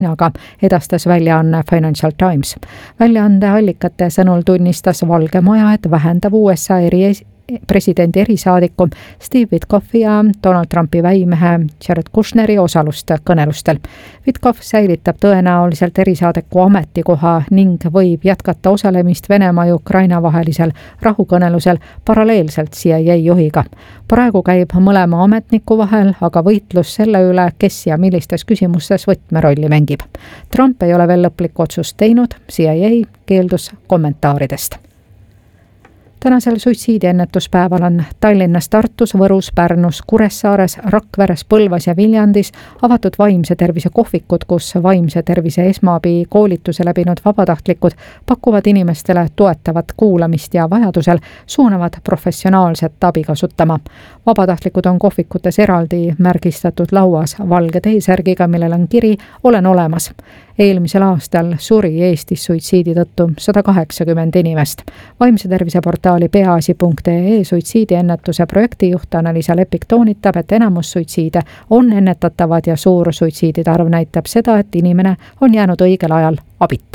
aga edastas väljaanne Financial Times. Väljaande allikate sõnul tunnistas Valge Maja, et vähendab USA presidendi erisaadiku Steve Witkoffi ja Donald Trumpi väimehe Jared Kushneri osalust kõnelustel. Witkoff säilitab tõenäoliselt erisaadiku ametikoha ning võib jätkata osalemist Venemaa ja Ukraina vahelisel rahukõnelusel paralleelselt CIA juhiga. Praegu käib mõlema ametniku vahel, aga võitlus selle üle, kes ja millistes küsimustes võtmerolli mängib. Trump ei ole veel lõplikku otsust teinud, CIA keeldus kommentaaridest. Tänasel suitsiidiennetuspäeval on Tallinnas, Tartus, Võrus, Pärnus, Kuressaares, Rakveres, Põlvas ja Viljandis avatud vaimse tervise kohvikud, kus vaimse tervise esmaabi koolituse läbinud vabatahtlikud pakuvad inimestele toetavat kuulamist ja vajadusel suunavad professionaalset abi kasutama. Vabatahtlikud on kohvikutes eraldi märgistatud lauas valge T-särgiga, millel on kiri "Olen olemas". Eelmisel aastal suri Eestis suitsiidi tõttu 180 inimest. Vaimse tervise portaali peaasi.ee suitsiidiennetuse projektijuht Annaliisa Lepik toonitab, et enamus suitsiide on ennetatavad ja suur suitsiidide arv näitab seda, et inimene on jäänud õigel ajal abita.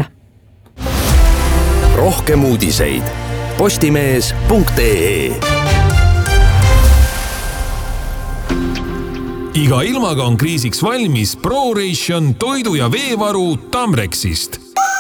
Rohkem uudiseid postimees.ee. Iga ilmaga on kriisiks valmis ProRation toidu- ja veevaru Tamrexist.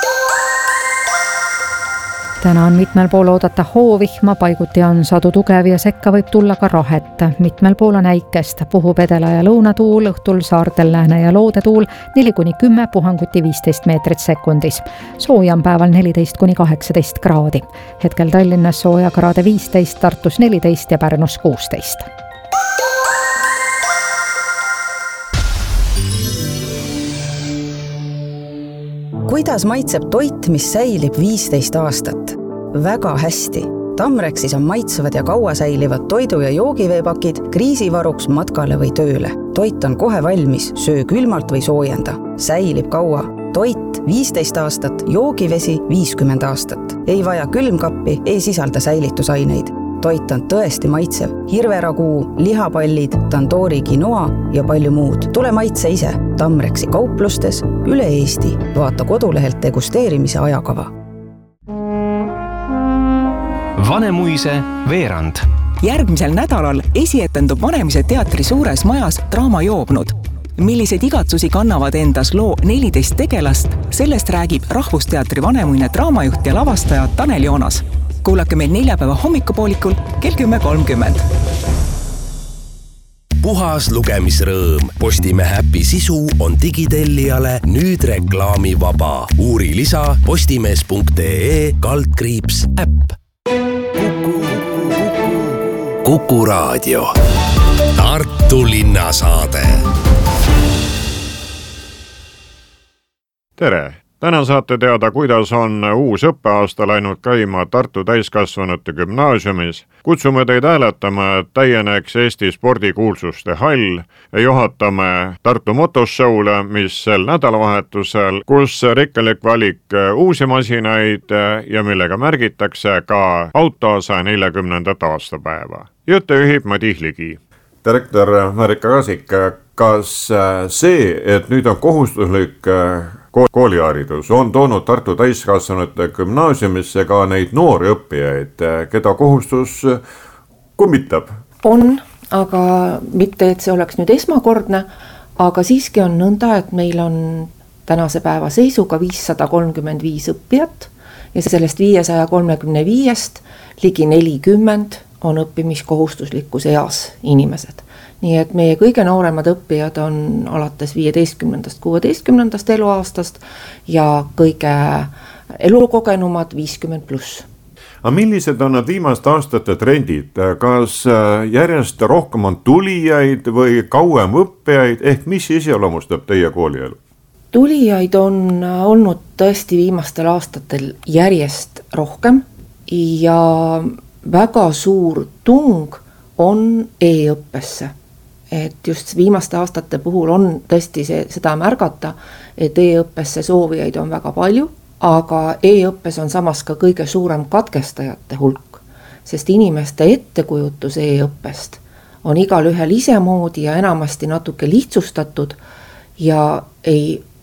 Täna on mitmel pool oodata hoovihma, paiguti on sadu tugev ja sekka võib tulla ka rahet. Mitmel pool on äikest, puhub edela- ja lõunatuul, õhtul saartel lääne- ja loodetuul 4-10, puhanguti 15 meetrit sekundis. Sooja on päeval 14-18 kraadi. Hetkel Tallinnas sooja kraade 15, Tartus 14 ja Pärnus 16. Kuidas maitseb toit, mis säilib 15 aastat? Väga hästi. Tamrexis on maitsevad ja kaua säilivad toidu- ja joogiveepakid kriisivaruks matkale või tööle. Toit on kohe valmis, söö külmalt või soojenda. Säilib kaua. Toit 15 aastat, joogivesi 50 aastat. Ei vaja külmkappi, ei sisalda säilitusaineid. Toit on tõesti maitsev. Hirveraguu, lihapallid, tandoori quinoa ja palju muud. Tule maitse ise. Tamrexi kauplustes üle Eesti. Vaata kodulehelt degusteerimise ajakava. Vanemuise veerand. Järgmisel nädalal esietendub Vanemuise teatri suures majas draama Joobnud. Milliseid igatsusi kannavad endas loo 14 tegelast, sellest räägib Rahvusteatri Vanemuine draamajuht ja lavastaja Tanel Joonas. Kuulake meil neljapäeva hommikupoolikul kell 10.30. Puhas lugemisrõõm. Postimehe äpi sisu on digitellijale nüüd reklaamivaba. Uuri lisa postimees.ee/äpp. Kuku Raadio. Tartu linnasaade. Tere! Täna saate teada, kuidas on uus õppeaasta läinud käima Tartu täiskasvanute gümnaasiumis. Kutsume teid hääletama, et täieneks Eesti spordikuulsuste hall ja juhatame Tartu motoshow'le, mis sel nädalavahetusel, kus rikkalik valik uusi masinaid ja millega märgitakse ka auto 140. aastapäeva. Jutte juhib Madis Ligi. Direktor Marika Kasik, kas see, et nüüd on kohustuslik kooliharidus, on toonud Tartu täiskasvanute gümnaasiumisse ka neid noori õppijaid, keda kohustus kummitab? On, aga mitte, et see oleks nüüd esmakordne, aga siiski on nõnda, et meil on tänase päeva seisuga 535 õppijat ja sellest 535-st ligi 40 on õppimiskohustuslikus eas inimesed. Nii et meie kõige nooremad õppijad on alates 15-16 eluaastast ja kõige elukogenumad 50+. Aga millised on need viimaste aastate trendid? Kas järjest rohkem on tulijaid või kauem õppijaid, ehk mis iseloomustab teie koolielu? Tulijaid on olnud tõesti viimastel aastatel järjest rohkem ja väga suur tung on e-õppesse. Et just viimaste aastate puhul on tõesti seda märgata, et e-õppesse soovijaid on väga palju, aga e-õppes on samas ka kõige suurem katkestajate hulk, sest inimeste ettekujutus e-õppest on igal ühel isemoodi ja enamasti natuke lihtsustatud ja ei